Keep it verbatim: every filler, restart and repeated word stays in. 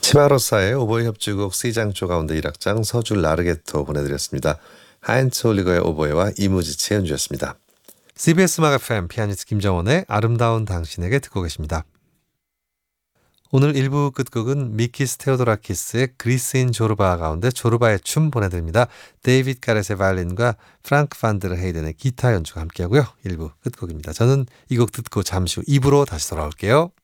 치마로사의 오보이 협주곡 C장조 가운데 일 악장 서줄 라르게토 보내드렸습니다. 하인츠 홀리거의 오보이와 이무지치 연주였습니다. 씨비에스 음악 에프엠 피아니스트 김정원의 아름다운 당신에게 듣고 계십니다. 오늘 일 부 끝곡은 미키스 테오도라키스의 그리스인 조르바 가운데 조르바의 춤 보내드립니다. 데이빗 가렛의 바이올린과 프랑크 판드르 헤이덴의 기타 연주가 함께하고요. 일 부 끝곡입니다. 저는 이 곡 듣고 잠시 후 이 부로 다시 돌아올게요.